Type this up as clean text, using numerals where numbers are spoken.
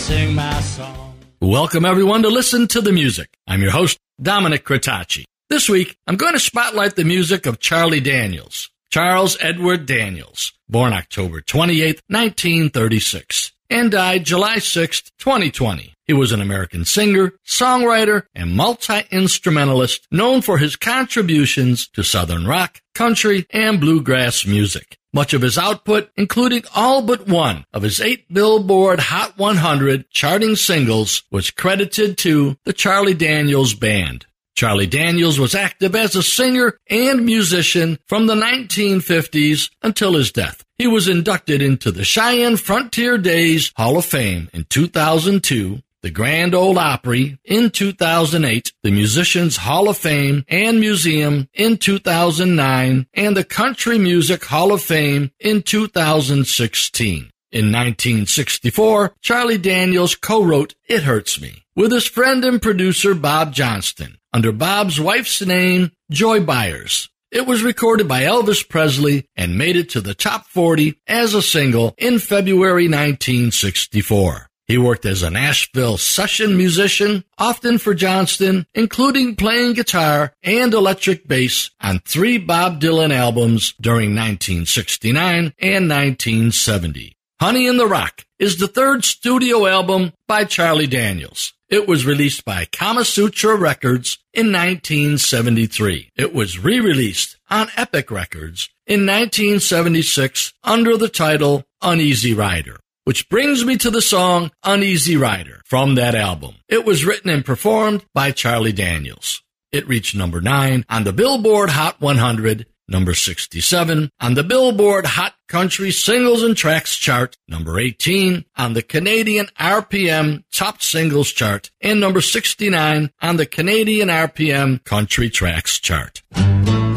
sing my song. Welcome, everyone, to Listen to the Music. I'm your host, Dominic Cretacci. This week, I'm going to spotlight the music of Charlie Daniels, Charles Edward Daniels, born October 28, 1936, and died July 6, 2020. He was an American singer, songwriter, and multi-instrumentalist known for his contributions to Southern rock, country, and bluegrass music. Much of his output, including all but one of his 8 Billboard Hot 100 charting singles, was credited to the Charlie Daniels Band. Charlie Daniels was active as a singer and musician from the 1950s until his death. He was inducted into the Cheyenne Frontier Days Hall of Fame in 2002, the Grand Ole Opry in 2008, the Musicians Hall of Fame and Museum in 2009, and the Country Music Hall of Fame in 2016. In 1964, Charlie Daniels co-wrote It Hurts Me with his friend and producer Bob Johnston under Bob's wife's name, Joy Byers. It was recorded by Elvis Presley and made it to the top 40 as a single in February 1964. He worked as a Nashville session musician, often for Johnston, including playing guitar and electric bass on 3 Bob Dylan albums during 1969 and 1970. Honey in the Rock is the 3rd studio album by Charlie Daniels. It was released by Kama Sutra Records in 1973. It was re-released on Epic Records in 1976 under the title Uneasy Rider. Which brings me to the song Uneasy Rider from that album. It was written and performed by Charlie Daniels. It reached number 9 on the Billboard Hot 100, number 67 on the Billboard Hot Country Singles and Tracks chart, number 18 on the Canadian RPM Top Singles chart, and number 69 on the Canadian RPM Country Tracks chart.